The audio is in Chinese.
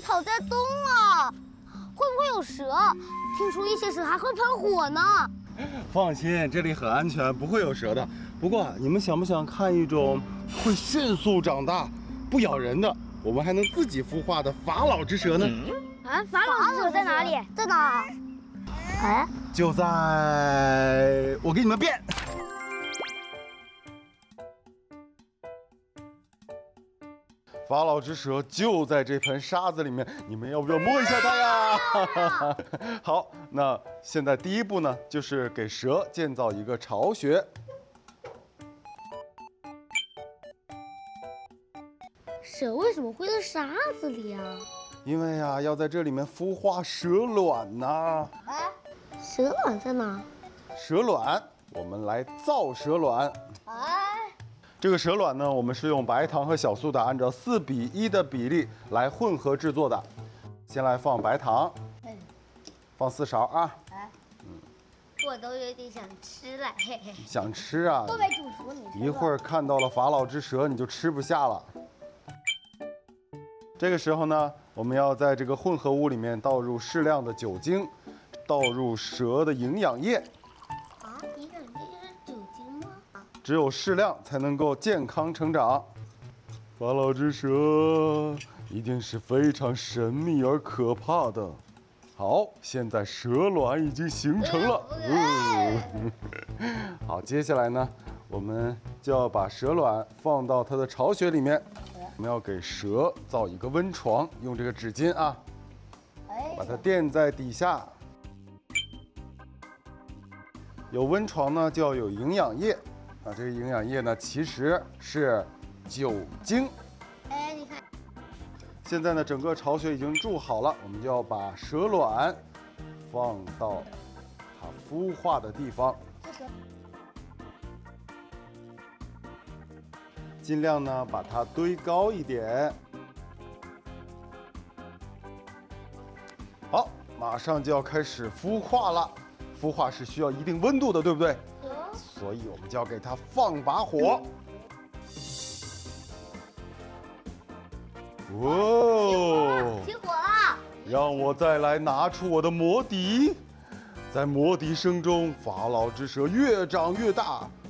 草在动啊，会不会有蛇？听说一些蛇还会喷火呢。 放心，这里很安全，不会有蛇的。不过你们想不想看一种会迅速长大、不咬人的，我们还能自己孵化的法老之蛇呢？ 啊，法老之蛇在哪里？在哪？哎， 就在我给你们变。法老之蛇就在这盆沙子里面，你们要不要摸一下它呀？好，那现在第一步呢，就是给蛇建造一个巢穴。 蛇为什么会在沙子里啊？ 因为呀，要在这里面孵化蛇卵呐。 哎，蛇卵在哪？ 蛇卵，我们来造蛇卵。 哎。 这个蛇卵呢，我们是用白糖和小苏打按照4:1的比例来混合制作的。先来放白糖，放4勺啊。 我都有点想吃了，嘿嘿。 想吃啊？ 都没煮熟，你一会儿看到了法老之蛇，你就吃不下了。这个时候呢，我们要在这个混合物里面倒入适量的酒精，倒入蛇的营养液。 啊，营养液是酒精吗？ 只有适量才能够健康成长。法老之蛇一定是非常神秘而可怕的。好，现在蛇卵已经形成了。好，接下来呢，我们就要把蛇卵放到它的巢穴里面。我们要给蛇造一个温床，用这个纸巾啊，把它垫在底下。有温床呢，就要有营养液。啊，这个营养液呢，其实是酒精。 哎，你看， 现在呢，整个巢穴已经筑好了，我们就要把蛇卵放到它孵化的地方，尽量呢把它堆高一点。好，马上就要开始孵化了。孵化是需要一定温度的，对不对？所以我们就要给它放把火。哦， 起火了！ 让我再来拿出我的魔笛，在魔笛声中，法老之蛇越长越大，